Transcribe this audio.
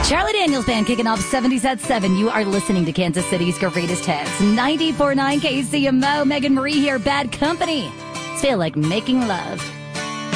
Charlie Daniels Band kicking off 70s at 7. You are listening to Kansas City's greatest hits. 94.9 KCMO. Megan Marie here. Bad Company. Feel like making love.